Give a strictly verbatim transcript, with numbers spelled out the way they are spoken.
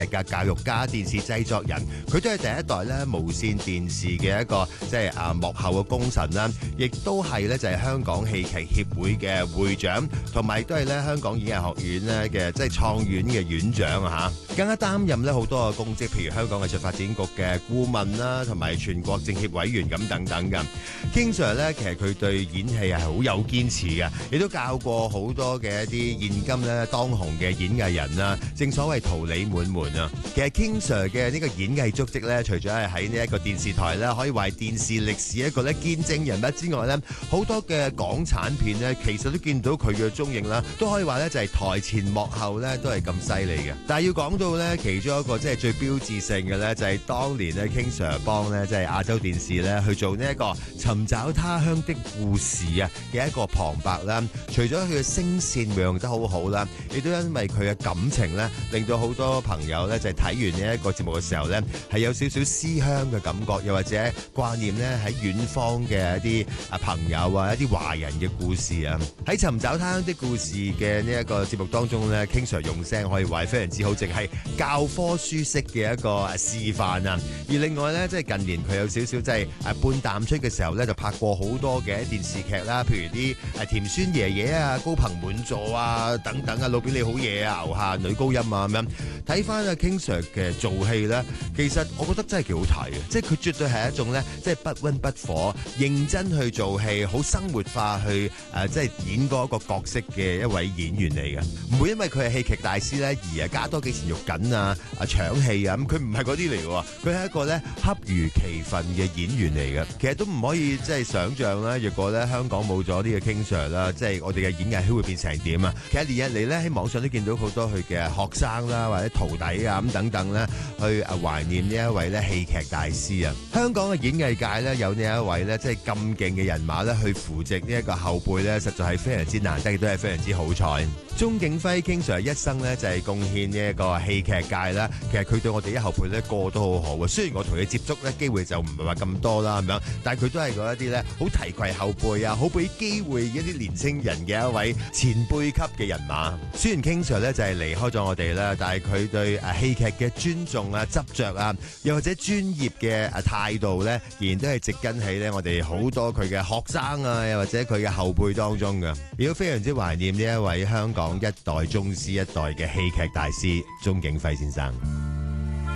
嘅教育家、電視製作人，佢都係第一代咧無線電視嘅一個即係啊幕後嘅功臣啦，亦都係咧就係香港戲劇協會嘅會長，同埋都係咧香港演藝學院咧嘅即係創院嘅院長啊嚇，更加擔任咧好多嘅公職，譬如香港藝術發展局嘅顧問啦，同埋全國政協委員咁等等嘅。King Sir 咧其實佢對演戲係好有堅持嘅，亦都教過好多嘅一啲現今咧當紅嘅演藝人啦。正所謂桃李滿門啊！其實 King Sir 嘅呢個演藝足跡咧，除咗係喺呢一個電視台咧，可以話係電視歷史一個咧見證人物之外咧，好多嘅港產片咧，其實都見到佢嘅蹤影啦，都可以話咧就係台前幕後咧都係咁犀利嘅。但係要講到咧，其中一個即係最標誌性嘅咧，就係當年咧 King Sir 幫咧即係亞洲電視咧去做呢一個尋找他鄉的故事啊嘅一個旁白啦。除咗佢嘅聲線用得好好啦，亦都因為佢嘅感情咧，令到好多朋友咧就係睇完呢一個節目嘅時候咧，係有少少思鄉嘅感覺，又或者掛念咧喺遠方嘅一啲啊朋友啊，一啲華人嘅故事啊。喺尋找他鄉的故事嘅呢一個節目當中咧 ，King Sir 用聲可以話非常之好，淨係教科書式嘅一個示範啊。而另外咧，即係近年佢有少少即係誒半淡出嘅時候咧，就拍過好多嘅電視劇啦，譬如啲誒甜酸爺爺啊、高朋滿座啊等等啊，老表你好嘢啊、牛下女高音啊咁樣。睇翻阿 King Sir 嘅做戲咧，其實我覺得真係幾好睇嘅，即係佢絕對係一種咧，即係不溫不火、認真去做戲、好生活化去誒、呃，即係演嗰一個角色嘅一位演員嚟嘅，唔會因為佢係戲劇大師咧而係加多幾錢肉緊啊、啊搶戲啊咁，佢唔係嗰啲嚟嘅，佢係一個咧恰如其分嘅演員嚟嘅。其實都唔可以即係想像啦，若果咧香港冇咗呢個 King Sir 啦，即係我哋嘅演藝圈會變成點啊？其實連日嚟咧喺網上都見到好多佢嘅學生啦，或者徒弟啊咁等等咧，去啊懷念呢一位咧戲劇大師啊！香港嘅演藝界咧有呢一位咧即係咁勁嘅人馬咧去扶植呢一個後輩咧，實在係非常之難得，亦都係非常之好彩。鍾景輝 King Sir 一生咧就係貢獻呢一個戲劇界啦。其實佢對我哋啲後輩咧個個都好好嘅，雖然我同佢接觸咧機會就唔係話咁多啦咁樣，但係佢都係嗰一啲咧好提攜後輩啊，好俾機會一啲年青人嘅一位前輩級嘅人馬。雖然 King Sir 咧就係離開咗我哋啦，但係佢對誒戲劇嘅尊重啊、執着啊，又或者專業嘅誒態度咧，仍然都係植根喺咧我哋好多佢嘅學生啊，又或者佢嘅後輩當中嘅。亦都非常之懷念呢一位香港一代宗師一代嘅戲劇大師鍾景輝先生。